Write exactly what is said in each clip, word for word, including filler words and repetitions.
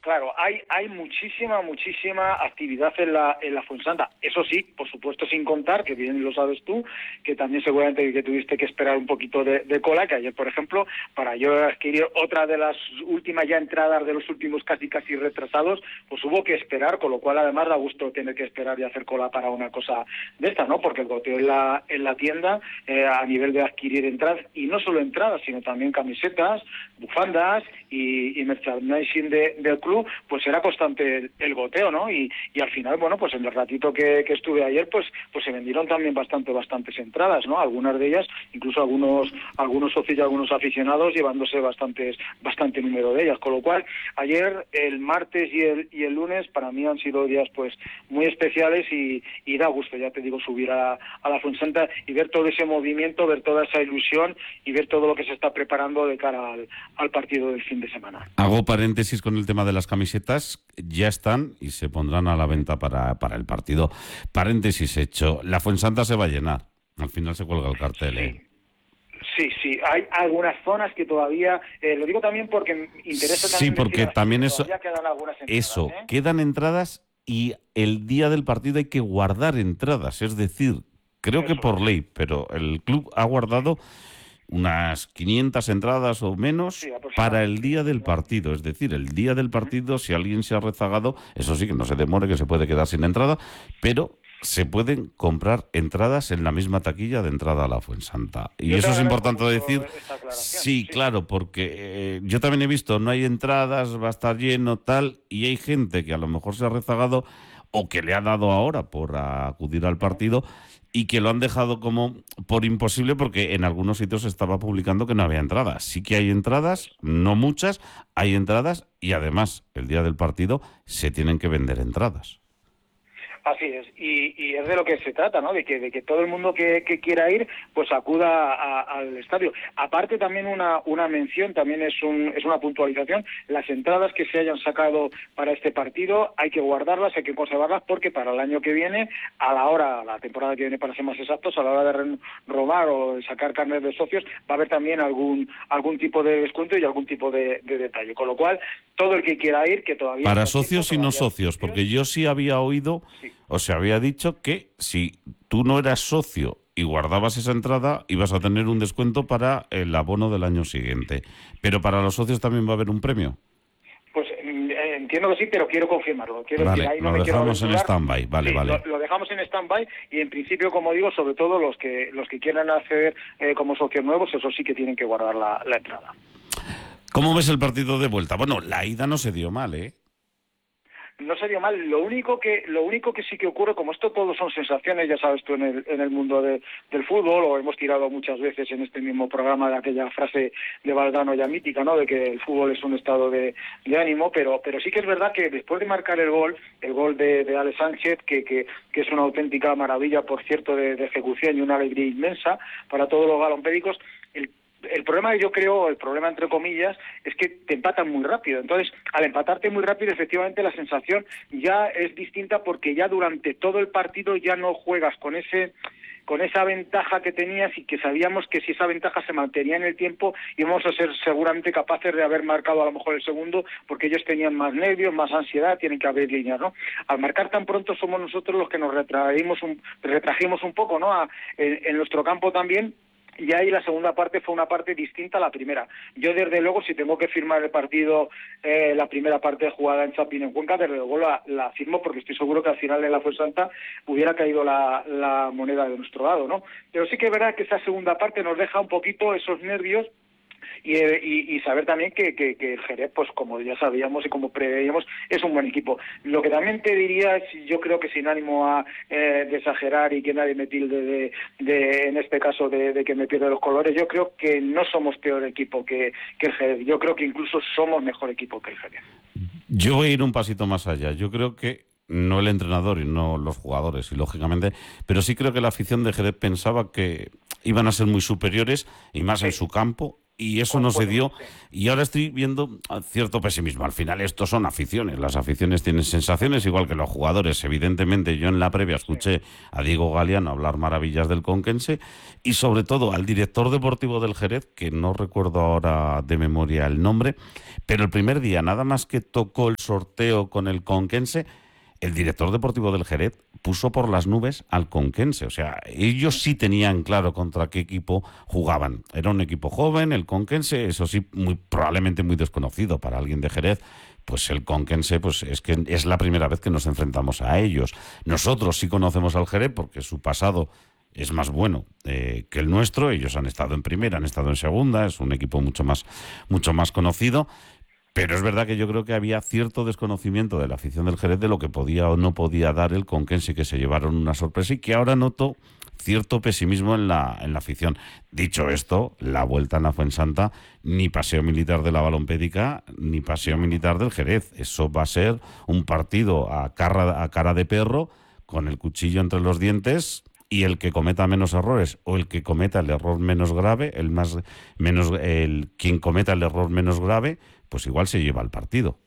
Claro, hay hay muchísima, muchísima actividad en la en la Fuensanta. Eso sí, por supuesto, sin contar, que bien lo sabes tú, que también seguramente que tuviste que esperar un poquito de, de cola, que ayer, por ejemplo, para yo adquirir otra de las últimas ya entradas de los últimos casi casi retrasados, pues hubo que esperar, con lo cual además da gusto tener que esperar y hacer cola para una cosa de esta, ¿no? Porque el goteo en la, en la tienda, eh, a nivel de adquirir entradas, y no solo entradas, sino también camisetas, bufandas y, y merchandising de, del club, pues era constante el, el goteo, ¿no? Y, y al final, bueno, pues en el ratito que, que estuve ayer, pues pues se vendieron también bastante, bastantes entradas, ¿no? Algunas de ellas, incluso algunos algunos socios y algunos aficionados llevándose bastantes bastante número de ellas, con lo cual ayer, el martes y el y el lunes para mí han sido días pues muy especiales y, y da gusto, ya te digo, subir a, a la Fuensanta y ver todo ese movimiento, ver toda esa ilusión y ver todo lo que se está preparando de cara al, al partido del fin de semana. Hago paréntesis con el tema de las camisetas, ya están y se pondrán a la venta para, para el partido. Paréntesis hecho, la Fuensanta se va a llenar, al final se cuelga el cartel, Sí. ¿eh? Sí, sí, hay algunas zonas que todavía, eh, lo digo también porque me interesa también... Sí, porque también eso, quedan algunas entradas, eso ¿eh? quedan entradas y el día del partido hay que guardar entradas, es decir, creo Eso que por es. ley, pero el club ha guardado unas quinientas entradas o menos Sí, para el aproximadamente. día del partido. Es decir, el día del partido, si alguien se ha rezagado, eso sí, que no se demore, que se puede quedar sin entrada, pero se pueden comprar entradas en la misma taquilla de entrada a la Fuensanta. Y Yo te eso es agradezco importante mucho decir. esta aclaración. Sí, Sí, claro, porque eh, yo también he visto, no hay entradas, va a estar lleno, tal, y hay gente que a lo mejor se ha rezagado o que le ha dado ahora por acudir al partido y que lo han dejado como por imposible porque en algunos sitios se estaba publicando que no había entradas. Sí que hay entradas, no muchas, hay entradas y además el día del partido se tienen que vender entradas. Así es, y, y es de lo que se trata, ¿no? De que, de que todo el mundo que, que quiera ir, pues acuda a, al estadio. Aparte también una, una mención, también es un, es una puntualización, las entradas que se hayan sacado para este partido hay que guardarlas, hay que conservarlas, porque para el año que viene, a la hora, la temporada que viene para ser más exactos, a la hora de robar o de sacar carnet de socios, va a haber también algún, algún tipo de descuento y algún tipo de, de detalle. Con lo cual, todo el que quiera ir, que todavía... Para socios y no socios, porque yo sí había oído... Sí. O se había dicho que si tú no eras socio y guardabas esa entrada, ibas a tener un descuento para el abono del año siguiente. Pero para los socios también va a haber un premio. Pues eh, entiendo que sí, pero quiero confirmarlo. Quiero Vale, decir, ahí no lo me quiero dejamos en aventurar. stand-by. Vale, Sí, vale. lo, lo dejamos en stand-by y en principio, como digo, sobre todo los que los que quieran acceder eh, como socios nuevos, eso sí que tienen que guardar la, la entrada. ¿Cómo ves el partido de vuelta? Bueno, la ida no se dio mal, ¿eh? No sería mal. Lo único que lo único que sí que ocurre, como esto todo son sensaciones, ya sabes tú, en el en el mundo de, del fútbol, o hemos tirado muchas veces en este mismo programa de aquella frase de Valdano ya mítica, ¿no? De que el fútbol es un estado de, de ánimo, pero pero sí que es verdad que después de marcar el gol, el gol de, de Ale Sánchez, que, que que es una auténtica maravilla, por cierto, de, de ejecución y una alegría inmensa para todos los galompédicos, el El problema, yo creo, el problema entre comillas, es que te empatan muy rápido. Entonces, al empatarte muy rápido, efectivamente, la sensación ya es distinta porque ya durante todo el partido ya no juegas con ese con esa ventaja que tenías y que sabíamos que si esa ventaja se mantenía en el tiempo íbamos a ser seguramente capaces de haber marcado a lo mejor el segundo, porque ellos tenían más nervios, más ansiedad, tienen que abrir líneas, ¿no? Al marcar tan pronto somos nosotros los que nos retraímos un, retrajimos un poco, ¿no? A, en, en nuestro campo también. Y ahí la segunda parte fue una parte distinta a la primera. Yo, desde luego, si tengo que firmar el partido, eh, la primera parte jugada en Chapín, en Cuenca, desde luego la, la firmo, porque estoy seguro que al final en la Fuensanta hubiera caído la, la moneda de nuestro lado, ¿no? Pero sí que es verdad que esa segunda parte nos deja un poquito esos nervios. Y, y, y saber también que, que, que el Jerez, pues como ya sabíamos y como preveíamos, es un buen equipo. Lo que también te diría es, yo creo que sin ánimo a eh, de exagerar y que nadie me tilde de, de en este caso de, de que me pierde los colores, yo creo que no somos peor equipo que, que el Jerez. Yo creo que incluso somos mejor equipo que el Jerez. Yo voy a ir un pasito más allá. Yo creo que no el entrenador y no los jugadores, y lógicamente, pero sí creo que la afición de Jerez pensaba que iban a ser muy superiores y más en su campo y eso no se dio, y ahora estoy viendo cierto pesimismo. Al final esto son aficiones, las aficiones tienen sensaciones igual que los jugadores. Evidentemente yo en la previa escuché a Diego Galeano hablar maravillas del Conquense y sobre todo al director deportivo del Jerez, que no recuerdo ahora de memoria el nombre, pero el primer día nada más que tocó el sorteo con el Conquense, el director deportivo del Jerez puso por las nubes al Conquense. O sea, ellos sí tenían claro contra qué equipo jugaban. Era un equipo joven, el Conquense, eso sí, muy probablemente muy desconocido para alguien de Jerez. Pues el Conquense, pues es que es la primera vez que nos enfrentamos a ellos. Nosotros sí conocemos al Jerez porque su pasado es más bueno eh, que el nuestro. Ellos han estado en primera, han estado en segunda, es un equipo mucho más, mucho más conocido. Pero es verdad que yo creo que había cierto desconocimiento de la afición del Jerez de lo que podía o no podía dar el Conquense, que se llevaron una sorpresa y que ahora noto cierto pesimismo en la, en la afición. Dicho esto, la vuelta en la Fuensanta, ni paseo militar de la Balompédica, ni paseo militar del Jerez. Eso va a ser un partido a cara, a cara de perro, con el cuchillo entre los dientes, y el que cometa menos errores o el que cometa el error menos grave, el más menos el quien cometa el error menos grave, pues igual se lleva el partido.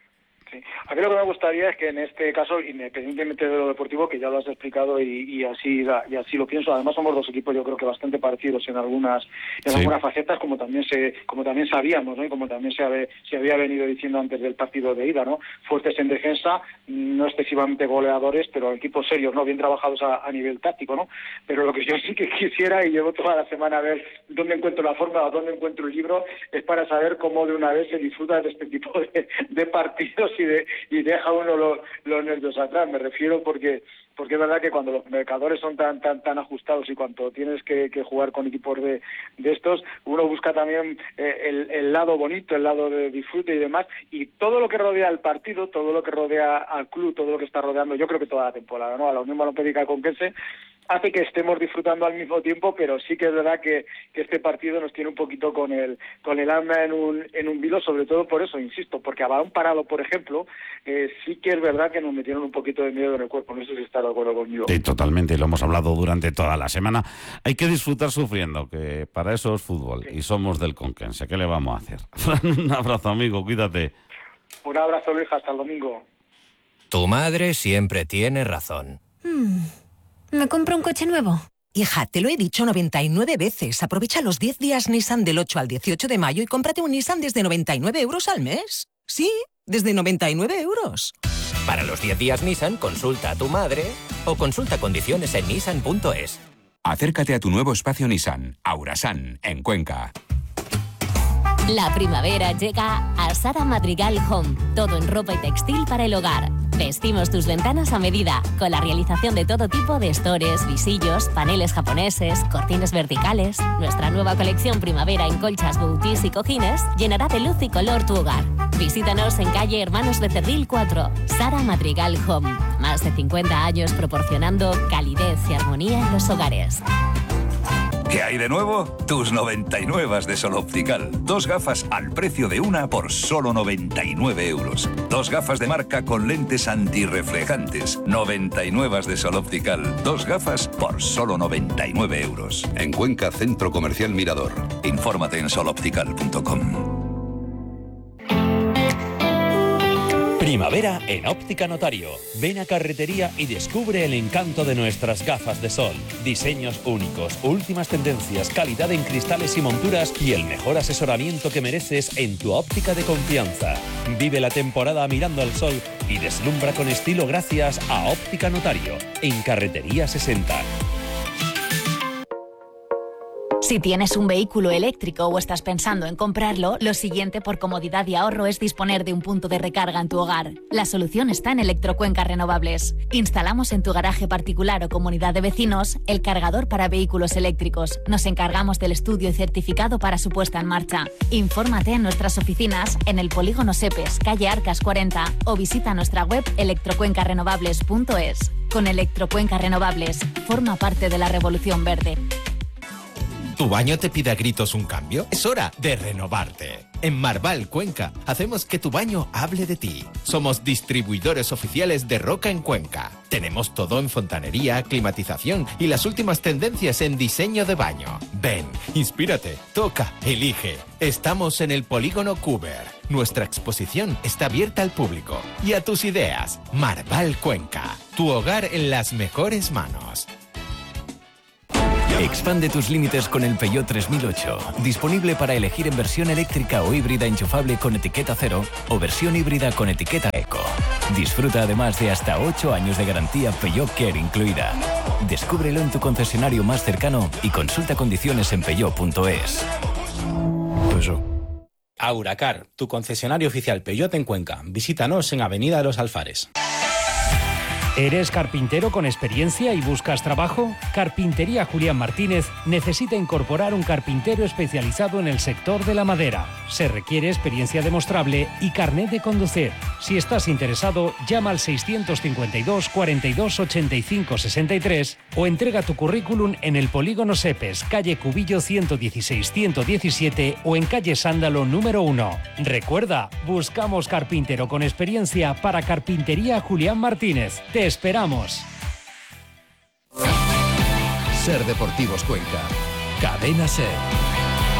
Sí. A mí lo que me gustaría es que en este caso, independientemente de lo deportivo, que ya lo has explicado y, y así y así lo pienso, además somos dos equipos yo creo que bastante parecidos en algunas en sí. algunas facetas, como también se como también sabíamos, ¿no? Y como también se, habe, se había venido diciendo antes del partido de ida, ¿no? Fuertes en defensa, no excesivamente goleadores, pero equipos serios, ¿no? Bien trabajados a, a nivel táctico, ¿no? Pero lo que yo sí que quisiera, y llevo toda la semana a ver dónde encuentro la forma o dónde encuentro el libro, es para saber cómo de una vez se disfruta de este tipo de, de partidos y de y deja uno los, los nervios atrás. Me refiero porque porque es verdad que cuando los mercadores son tan tan tan ajustados y cuando tienes que, que jugar con equipos de, de estos, uno busca también eh, el, el lado bonito, el lado de disfrute y demás, y todo lo que rodea al partido, todo lo que rodea al club, todo lo que está rodeando, yo creo que toda la temporada, ¿no? A la Unión Balompédica Conquense, hace que estemos disfrutando al mismo tiempo, pero sí que es verdad que, que este partido nos tiene un poquito con el con el alma en un en un vilo, sobre todo por eso, insisto, porque a balón parado, por ejemplo, eh, sí que es verdad que nos metieron un poquito de miedo en el cuerpo. No sé si está de acuerdo conmigo. Sí, totalmente, y lo hemos hablado durante toda la semana. Hay que disfrutar sufriendo, que para eso es fútbol, sí. Y somos del Conquense. ¿Qué le vamos a hacer? Un abrazo, amigo, cuídate. Un abrazo, Luis, hasta el domingo. Tu madre siempre tiene razón. Hmm. ¿Me compro un coche nuevo? Hija, te lo he dicho noventa y nueve veces. Aprovecha los diez días Nissan del ocho al dieciocho de mayo y cómprate un Nissan desde noventa y nueve euros al mes. Sí, desde noventa y nueve euros. Para los diez días Nissan, consulta a tu madre o consulta condiciones en nissan punto es. Acércate a tu nuevo espacio Nissan, Aurasan, en Cuenca. La primavera llega a Sara Madrigal Home. Todo en ropa y textil para el hogar. Vestimos tus ventanas a medida, con la realización de todo tipo de estores, visillos, paneles japoneses, cortinas verticales. Nuestra nueva colección primavera en colchas, boutis y cojines llenará de luz y color tu hogar. Visítanos en calle Hermanos Becerril cuatro, Sara Madrigal Home. Más de cincuenta años proporcionando calidez y armonía en los hogares. ¿Qué hay de nuevo? Tus noventa y nueve de Sol Optical. Dos gafas al precio de una por solo noventa y nueve euros. Dos gafas de marca con lentes antirreflejantes. noventa y nueve de Sol Optical. Dos gafas por solo noventa y nueve euros. En Cuenca, Centro Comercial Mirador. Infórmate en sol optical punto com. Primavera en Óptica Notario. Ven a Carretería y descubre el encanto de nuestras gafas de sol. Diseños únicos, últimas tendencias, calidad en cristales y monturas y el mejor asesoramiento que mereces en tu óptica de confianza. Vive la temporada mirando al sol y deslumbra con estilo gracias a Óptica Notario, en Carretería sesenta. Si tienes un vehículo eléctrico o estás pensando en comprarlo, lo siguiente por comodidad y ahorro es disponer de un punto de recarga en tu hogar. La solución está en Electrocuenca Renovables. Instalamos en tu garaje particular o comunidad de vecinos el cargador para vehículos eléctricos. Nos encargamos del estudio y certificado para su puesta en marcha. Infórmate en nuestras oficinas en el Polígono Sepes, calle Arcas cuarenta, o visita nuestra web electrocuenca renovables punto es. Con Electrocuenca Renovables, forma parte de la revolución verde. ¿Tu baño te pide a gritos un cambio? Es hora de renovarte. En Marval Cuenca hacemos que tu baño hable de ti. Somos distribuidores oficiales de Roca en Cuenca. Tenemos todo en fontanería, climatización y las últimas tendencias en diseño de baño. Ven, inspírate, toca, elige. Estamos en el Polígono Cuber. Nuestra exposición está abierta al público y a tus ideas. Marval Cuenca, tu hogar en las mejores manos. Expande tus límites con el Peugeot tres mil ocho. Disponible para elegir en versión eléctrica o híbrida enchufable con etiqueta cero o versión híbrida con etiqueta eco. Disfruta además de hasta ocho años de garantía Peugeot Care incluida. Descúbrelo en tu concesionario más cercano y consulta condiciones en peugeot punto es. Eso. Auracar, tu concesionario oficial Peugeot en Cuenca. Visítanos en Avenida de los Alfares. ¿Eres carpintero con experiencia y buscas trabajo? Carpintería Julián Martínez necesita incorporar un carpintero especializado en el sector de la madera. Se requiere experiencia demostrable y carnet de conducir. Si estás interesado, llama al seiscientos cincuenta y dos, cuarenta y dos, ochenta y cinco, sesenta y tres o entrega tu currículum en el Polígono Sepes, calle Cubillo ciento dieciséis ciento diecisiete o en calle Sándalo número uno. Recuerda, buscamos carpintero con experiencia para Carpintería Julián Martínez. Te esperamos. Ser Deportivos Cuenca. Cadena Ser.